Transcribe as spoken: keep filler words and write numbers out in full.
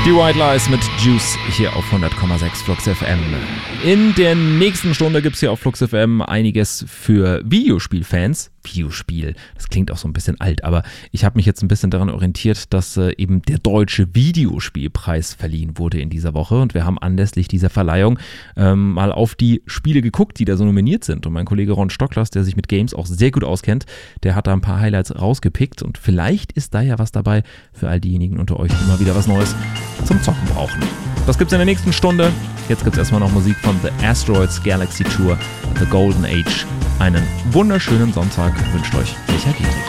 Die White Lies mit Juice hier auf hundert Komma sechs Flux F M. In der nächsten Stunde gibt es hier auf Flux F M einiges für Videospielfans. Videospiel, das klingt auch so ein bisschen alt, aber ich habe mich jetzt ein bisschen daran orientiert, dass äh, eben der Deutsche Videospielpreis verliehen wurde in dieser Woche und wir haben anlässlich dieser Verleihung ähm, mal auf die Spiele geguckt, die da so nominiert sind und mein Kollege Ron Stocklers, der sich mit Games auch sehr gut auskennt, der hat da ein paar Highlights rausgepickt und vielleicht ist da ja was dabei für all diejenigen unter euch, die mal wieder was Neues zum Zocken brauchen. Das gibt's in der nächsten Stunde. Jetzt gibt's erstmal noch Musik von The Asteroids Galaxy Tour, The Golden Age. Einen wunderschönen Sonntag wünscht euch Michael Gehrig.